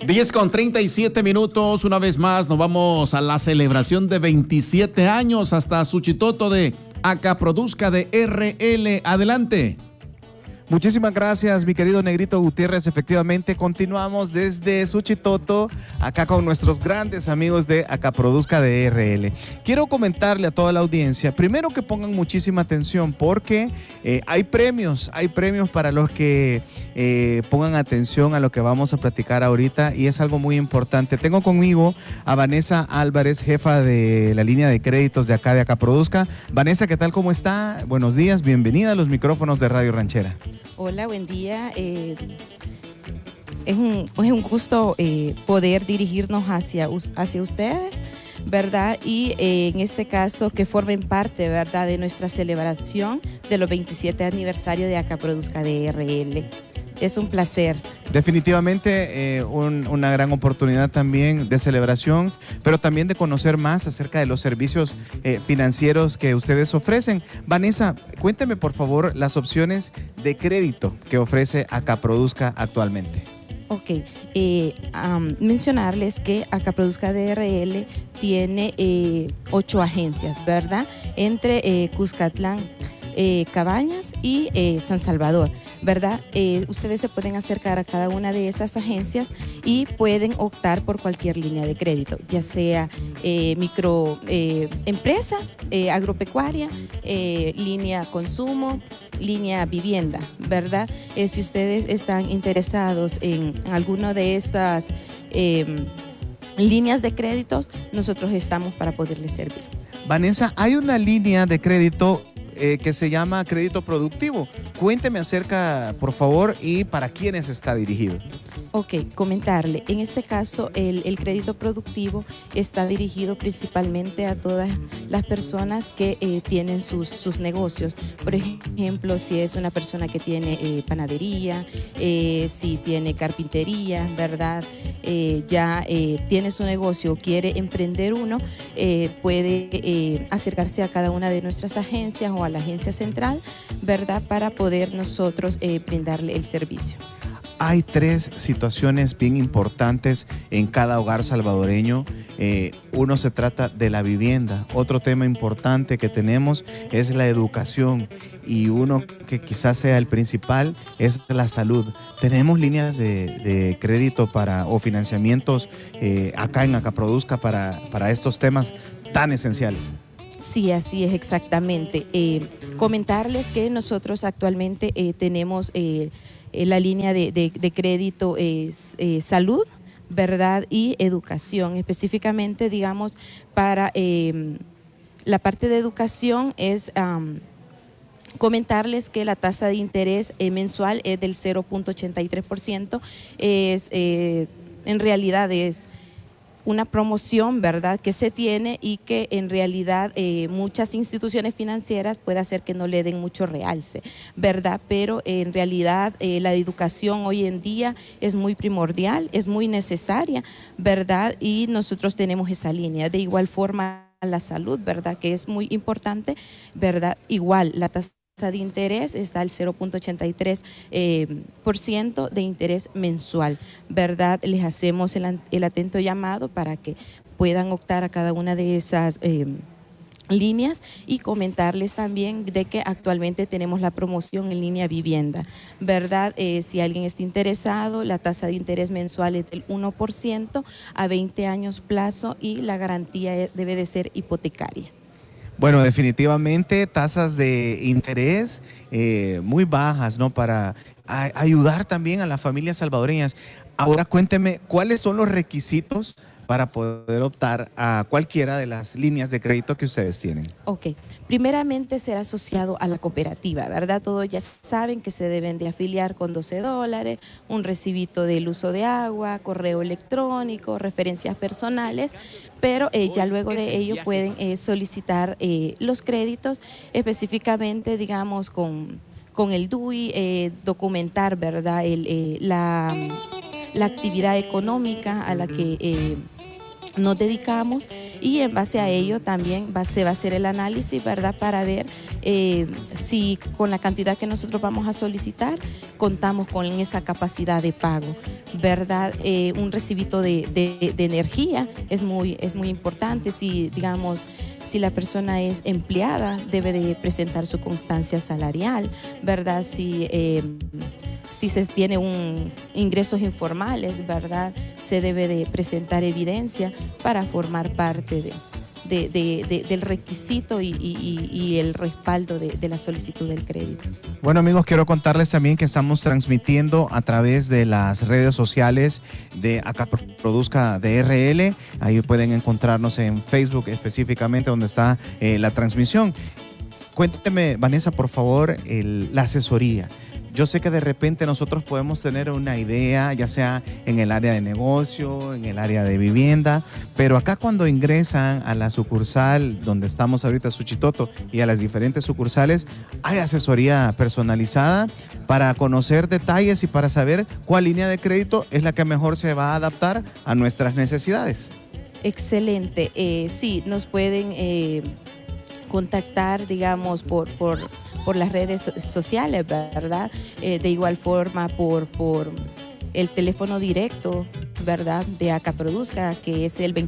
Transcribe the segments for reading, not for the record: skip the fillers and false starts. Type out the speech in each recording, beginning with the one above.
10:37, una vez más nos vamos a la celebración de 27 años hasta Suchitoto de Acaproduzca de RL. Adelante. Muchísimas gracias, mi querido Negrito Gutiérrez. Efectivamente, continuamos desde Suchitoto, acá con nuestros grandes amigos de Acaproduzca de RL. Quiero comentarle a toda la audiencia, primero que pongan muchísima atención porque hay premios para los que pongan atención a lo que vamos a platicar ahorita y es algo muy importante. Tengo conmigo a Vanessa Álvarez, jefa de la línea de créditos de acá de Acaproduzca. Vanessa, ¿qué tal? ¿Cómo está? Buenos días, bienvenida a los micrófonos de Radio Ranchera. Hola, buen día. Es un gusto poder dirigirnos hacia ustedes, ¿verdad? Y en este caso que formen parte, ¿verdad?, de nuestra celebración de los 27 aniversario de Acaproduzca de RL. Es un placer. Definitivamente una gran oportunidad también de celebración, pero también de conocer más acerca de los servicios financieros que ustedes ofrecen. Vanessa, cuénteme por favor las opciones de crédito que ofrece Acaproduzca actualmente. Ok, mencionarles que Acaproduzca DRL tiene 8 agencias, ¿verdad? Entre Cuscatlán, Cabañas y San Salvador, ¿verdad? Ustedes se pueden acercar a cada una de esas agencias y pueden optar por cualquier línea de crédito, ya sea microempresa, agropecuaria, línea consumo, línea vivienda, ¿verdad? Si ustedes están interesados en alguna de estas líneas de créditos, nosotros estamos para poderles servir. Vanessa, hay una línea de crédito que se llama crédito productivo. Cuénteme acerca, por favor, y para quiénes está dirigido. Ok, comentarle. En este caso, el crédito productivo está dirigido principalmente a todas las personas que tienen sus negocios. Por ejemplo, si es una persona que tiene panadería, si tiene carpintería, ¿verdad? Ya tiene su negocio, quiere emprender uno, puede acercarse a cada una de nuestras agencias o a la agencia central, ¿verdad? Para poder nosotros brindarle el servicio. Hay 3 situaciones bien importantes en cada hogar salvadoreño. Uno se trata de la vivienda. Otro tema importante que tenemos es la educación. Y uno que quizás sea el principal es la salud. Tenemos líneas de crédito o financiamientos acá en Acaproduzca para estos temas tan esenciales. Sí, así es exactamente. Comentarles que nosotros actualmente tenemos la línea de crédito es salud, ¿verdad? Y educación. Específicamente, digamos, para la parte de educación es comentarles que la tasa de interés mensual es del 0.83%. En realidad es una promoción, ¿verdad?, que se tiene y que en realidad muchas instituciones financieras puede hacer que no le den mucho realce, ¿verdad? Pero en realidad la educación hoy en día es muy primordial, es muy necesaria, ¿verdad? Y nosotros tenemos esa línea. De igual forma la salud, ¿verdad?, que es muy importante, ¿verdad? Igual la tasa de interés está al 0.83% de interés mensual, ¿verdad? Les hacemos el atento llamado para que puedan optar a cada una de esas líneas y comentarles también de que actualmente tenemos la promoción en línea vivienda, ¿verdad? Si alguien está interesado, la tasa de interés mensual es del 1% a 20 años plazo y la garantía debe de ser hipotecaria. Bueno, definitivamente tasas de interés muy bajas, ¿no? Para ayudar también a las familias salvadoreñas. Ahora cuénteme, ¿cuáles son los requisitos para poder optar a cualquiera de las líneas de crédito que ustedes tienen? Ok, primeramente ser asociado a la cooperativa, ¿verdad? Todos ya saben que se deben de afiliar con $12, un recibito del uso de agua, correo electrónico, referencias personales, pero ya luego de ello pueden solicitar los créditos específicamente, digamos, con el DUI, documentar, ¿verdad?, la actividad económica a la que nos dedicamos, y en base a ello también se va a hacer el análisis, ¿verdad? Para ver si con la cantidad que nosotros vamos a solicitar contamos con esa capacidad de pago, ¿verdad? Un recibito de energía es muy importante. Si, digamos, si la persona es empleada, debe de presentar su constancia salarial, ¿verdad? Si se tiene ingresos informales, ¿verdad? Se debe de presentar evidencia para formar parte del requisito y el respaldo de la solicitud del crédito. Bueno, amigos, quiero contarles también que estamos transmitiendo a través de las redes sociales de Acá Produzca DRL. Ahí pueden encontrarnos en Facebook específicamente, donde está la transmisión. Cuénteme, Vanessa, por favor, la asesoría. Yo sé que de repente nosotros podemos tener una idea, ya sea en el área de negocio, en el área de vivienda, pero acá cuando ingresan a la sucursal donde estamos ahorita, Suchitoto, y a las diferentes sucursales, hay asesoría personalizada para conocer detalles y para saber cuál línea de crédito es la que mejor se va a adaptar a nuestras necesidades. Excelente. Sí, nos pueden contactar, digamos, por las redes sociales, ¿verdad? De igual forma por el teléfono directo, ¿verdad? De Acá Produzca, que es el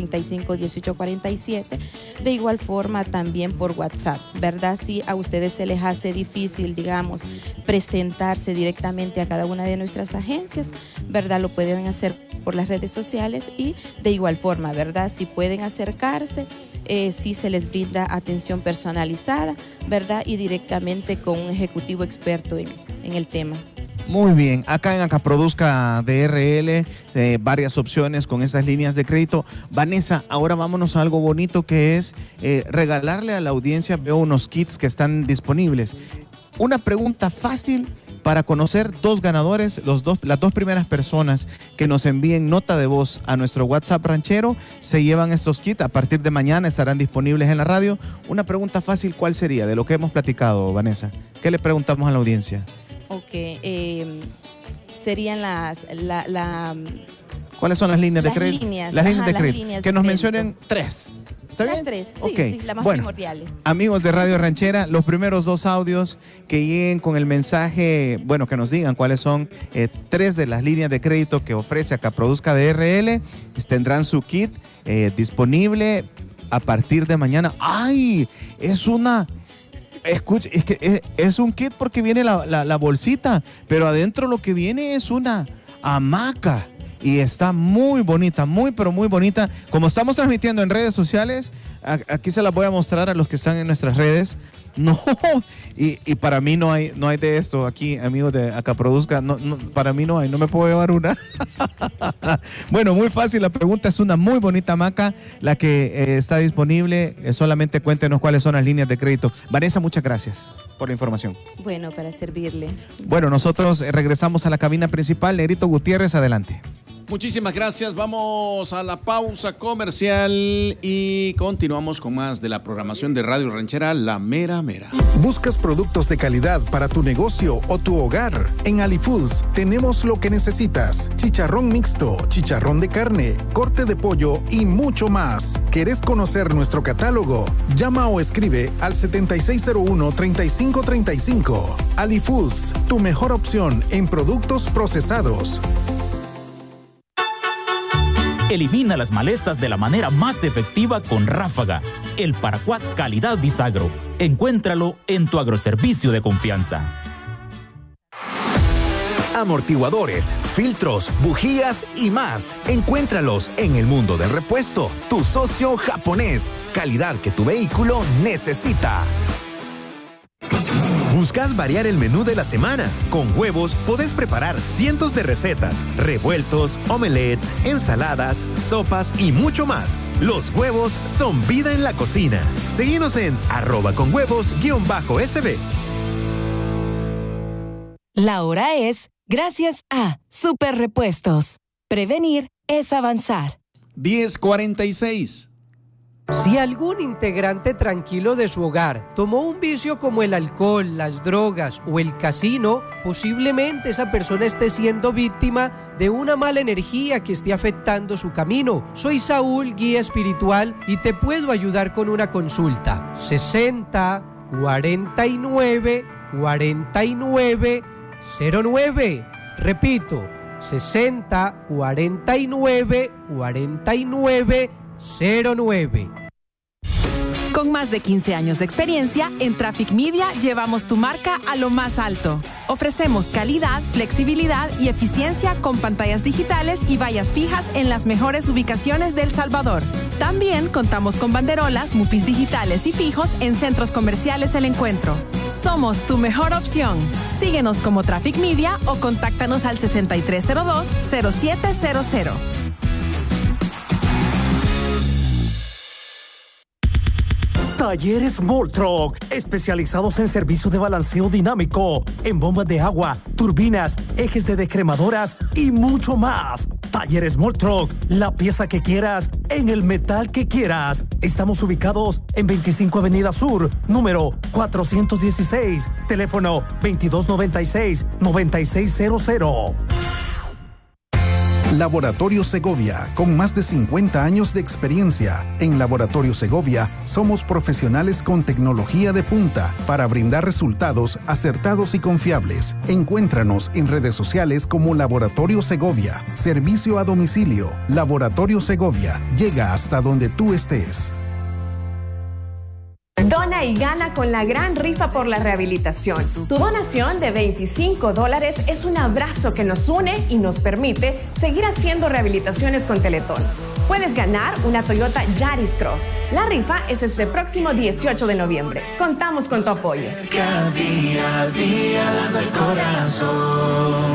2335-1847. De igual forma también por WhatsApp, ¿verdad? Si a ustedes se les hace difícil, digamos, presentarse directamente a cada una de nuestras agencias, ¿verdad? Lo pueden hacer por las redes sociales, y de igual forma, ¿verdad? Si pueden acercarse, sí se les brinda atención personalizada, ¿verdad? Y directamente con un ejecutivo experto en el tema. Muy bien, acá en Acá Produzca DRL, varias opciones con esas líneas de crédito. Vanessa, ahora vámonos a algo bonito, que es regalarle a la audiencia. Veo unos kits que están disponibles. Una pregunta fácil para conocer dos ganadores, las dos primeras personas que nos envíen nota de voz a nuestro WhatsApp ranchero se llevan estos kits. A partir de mañana estarán disponibles en la radio. Una pregunta fácil, ¿cuál sería de lo que hemos platicado, Vanessa? ¿Qué le preguntamos a la audiencia? Ok, serían ¿cuáles son las líneas de crédito? Las líneas de crédito. Que nos mencionen tres. Las tres, sí, okay. Sí, las más primordiales. Amigos de Radio Ranchera, los primeros dos audios que lleguen con el mensaje, bueno, que nos digan cuáles son tres de las líneas de crédito que ofrece Acá Produzca DRL, tendrán su kit disponible a partir de mañana. ¡Ay! Escuche, es un kit porque viene la bolsita, pero adentro lo que viene es una hamaca. Y está muy bonita, pero muy bonita. Como estamos transmitiendo en redes sociales, aquí se las voy a mostrar a los que están en nuestras redes. No, y para mí no hay de esto aquí, amigos de Acá Produzca. No, para mí no hay, no me puedo llevar una. Bueno, muy fácil, la pregunta es una muy bonita hamaca, la que está disponible. Solamente cuéntenos cuáles son las líneas de crédito. Vanessa, muchas gracias por la información. Bueno, para servirle. Bueno, nosotros regresamos a la cabina principal. Negrito Gutiérrez, adelante. Muchísimas gracias. Vamos a la pausa comercial y continuamos con más de la programación de Radio Ranchera, La Mera Mera. ¿Buscas productos de calidad para tu negocio o tu hogar? En AliFoods tenemos lo que necesitas: chicharrón mixto, chicharrón de carne, corte de pollo y mucho más. ¿Querés conocer nuestro catálogo? Llama o escribe al 7601-3535. AliFoods, tu mejor opción en productos procesados. Elimina las malezas de la manera más efectiva con Ráfaga, el paraquat calidad Disagro. Encuéntralo en tu agroservicio de confianza. Amortiguadores, filtros, bujías y más. Encuéntralos en El Mundo del Repuesto, tu socio japonés. Calidad que tu vehículo necesita. ¿Buscas variar el menú de la semana? Con huevos podés preparar cientos de recetas, revueltos, omelets, ensaladas, sopas y mucho más. Los huevos son vida en la cocina. Seguinos en @conhuevos_SB. La hora es gracias a Super Repuestos. Prevenir es avanzar. 10:46. Si algún integrante tranquilo de su hogar tomó un vicio como el alcohol, las drogas o el casino, posiblemente esa persona esté siendo víctima de una mala energía que esté afectando su camino. Soy Saúl, guía espiritual, y te puedo ayudar con una consulta. 60 49 49 09. Repito, 60 49 49 09. Con más de 15 años de experiencia, en Traffic Media llevamos tu marca a lo más alto. Ofrecemos calidad, flexibilidad y eficiencia con pantallas digitales y vallas fijas en las mejores ubicaciones de El Salvador. También contamos con banderolas, mupis digitales y fijos en centros comerciales El Encuentro. Somos tu mejor opción. Síguenos como Traffic Media o contáctanos al 6302-0700. Talleres Moltruck, especializados en servicio de balanceo dinámico, en bombas de agua, turbinas, ejes de descremadoras y mucho más. Talleres Moltruck, la pieza que quieras, en el metal que quieras. Estamos ubicados en 25 Avenida Sur, número 416, teléfono 2296-9600. Laboratorio Segovia, con más de 50 años de experiencia. En Laboratorio Segovia somos profesionales con tecnología de punta para brindar resultados acertados y confiables. Encuéntranos en redes sociales como Laboratorio Segovia. Servicio a domicilio. Laboratorio Segovia llega hasta donde tú estés. Dona y gana con la gran rifa por la rehabilitación. Tu donación de $25 es un abrazo que nos une y nos permite seguir haciendo rehabilitaciones con Teletón. Puedes ganar una Toyota Yaris Cross. La rifa es este próximo 18 de noviembre. Contamos con tu apoyo. Cada día a día dando el corazón.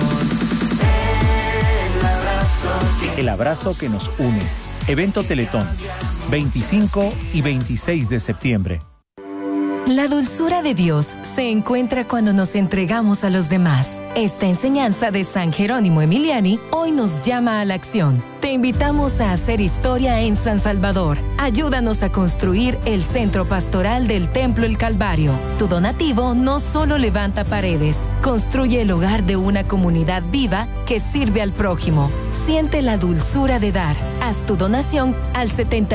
El abrazo que nos une. Evento Teletón, 25 y 26 de septiembre. La dulzura de Dios se encuentra cuando nos entregamos a los demás. Esta enseñanza de San Jerónimo Emiliani hoy nos llama a la acción. Te invitamos a hacer historia en San Salvador. Ayúdanos a construir el centro pastoral del Templo El Calvario. Tu donativo no solo levanta paredes, construye el hogar de una comunidad viva que sirve al prójimo. Siente la dulzura de dar. Haz tu donación al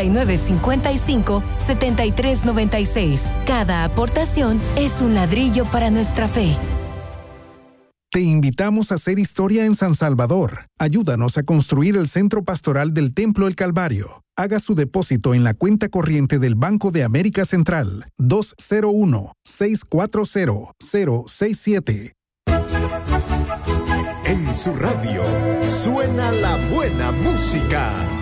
7955-7396. Cada aportación es un ladrillo para nuestra fe. Te invitamos a hacer historia en San Salvador. Ayúdanos a construir el centro pastoral del Templo El Calvario. Haga su depósito en la cuenta corriente del Banco de América Central, 201-640-067. En su radio suena la buena música.